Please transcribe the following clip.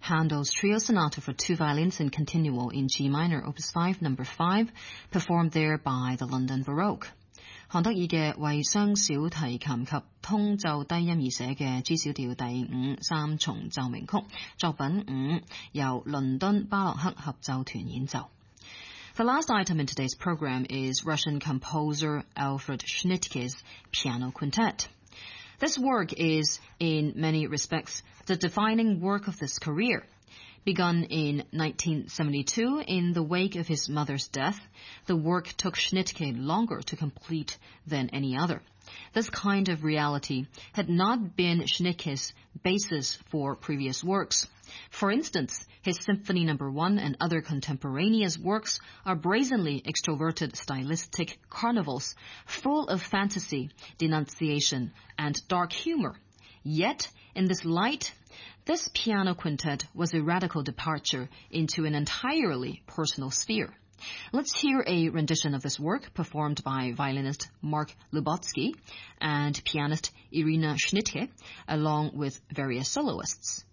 Handel's Trio Sonata for 2 violins in continuo in G minor, opus 5, number 5, performed there by the London Baroque. 韓德爾嘅為雙小提琴及通奏低音而寫嘅 G 小調第5三重奏鳴曲作品5，由倫敦巴洛克合奏團演奏。The last item in today's program is Russian composer Alfred Schnittke's Piano Quintet. This work is, in many respects, the defining work of this career. Begun in 1972 in the wake of his mother's death, the work took Schnittke longer to complete than any other. This kind of reality had not been Schnittke's basis for previous works. For instance, his Symphony No. 1 and other contemporaneous works are brazenly extroverted stylistic carnivals, full of fantasy, denunciation, and dark humor. Yet, in this light, this piano quintet was a radical departure into an entirely personal sphere. Let's hear a rendition of this work performed by violinist Mark Lubotsky and pianist Irina Schnittke, along with various soloists.